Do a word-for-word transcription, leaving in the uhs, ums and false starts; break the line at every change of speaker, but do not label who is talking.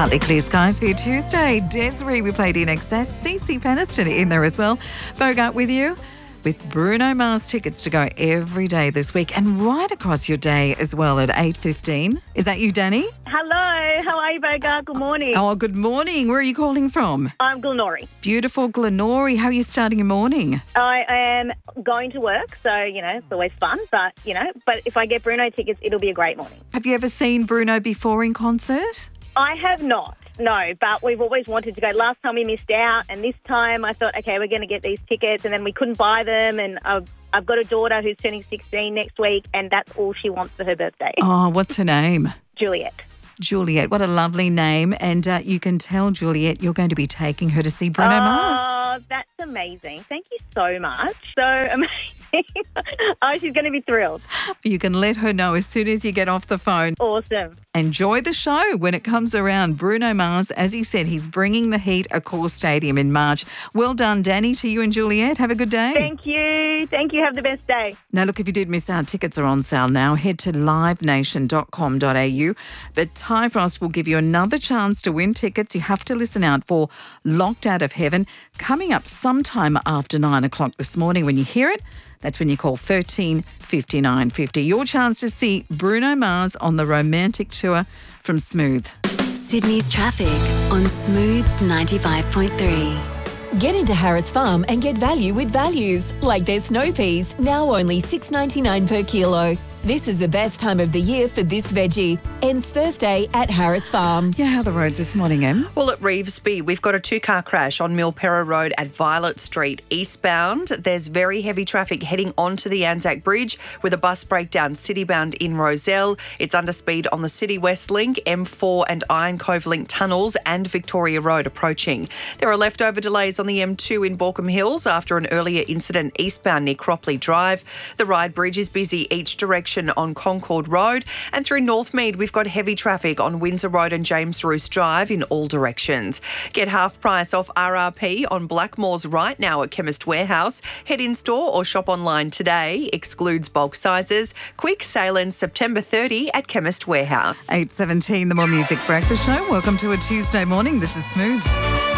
Partly clear skies for your Tuesday. Desiree, we played In Excess. Cece Peniston in there as well. Bogart with you with Bruno Mars tickets to go every day this week and right across your day as well at eight fifteen. Is that you, Danny?
Hello, how are you, Bogart? Good morning.
Oh, good morning. Where are you calling from?
I'm Glenorrhy.
Beautiful Glenorrhy. How are you starting your morning?
I am going to work, so, you know, it's always fun, but, you know, but if I get Bruno tickets, it'll be a great morning.
Have you ever seen Bruno before in concert?
I have not, no, but we've always wanted to go. Last time we missed out, and this time I thought, okay, we're going to get these tickets, and then we couldn't buy them, and I've, I've got a daughter who's turning sixteen next week, and that's all she wants for her birthday.
Oh, what's her name?
Juliet.
Juliet, what a lovely name. And uh, you can tell Juliet you're going to be taking her to see Bruno Mars.
Oh, that's amazing. Thank you so much. So amazing. Oh, she's going to be thrilled.
You can let her know as soon as you get off the phone.
Awesome.
Enjoy the show when it comes around. Bruno Mars, as he said, he's bringing the heat at Accor Stadium in March. Well done, Danny, to you and Juliet. Have a good day.
Thank you. Thank you. Have the best day.
Now, look, if you did miss out, tickets are on sale now. Head to live nation dot com dot a u. But Ty Frost will give you another chance to win tickets. You have to listen out for Locked Out of Heaven coming up sometime after nine o'clock this morning. When you hear it, that's when you call thirteen fifty-nine fifty. Your chance to see Bruno Mars on the romantic tour from Smooth.
Sydney's traffic on Smooth ninety-five point three.
Get into Harris Farm and get value with values, like their snow peas, now only six ninety-nine per kilo. This is the best time of the year for this veggie. Ends Thursday at Harris Farm.
Yeah, how are the roads this morning, Em?
Well, at Revesby, we've got a two-car crash on Milperra Road at Violet Street eastbound. There's very heavy traffic heading onto the Anzac Bridge with a bus breakdown citybound in Rozelle. It's under speed on the City West Link, M four and Iron Cove Link tunnels and Victoria Road approaching. There are leftover delays on the M two in Borkham Hills after an earlier incident eastbound near Cropley Drive. The Ryde Bridge is busy each direction on Concord Road, and through Northmead we've got heavy traffic on Windsor Road and James Roos Drive in all directions. Get half price off R R P on Blackmores right now at Chemist Warehouse. Head in store or shop online today. Excludes bulk sizes. Quick sale ends September thirtieth at Chemist Warehouse.
eight seventeen, the More Music Breakfast Show. Welcome to a Tuesday morning. This is Smooth.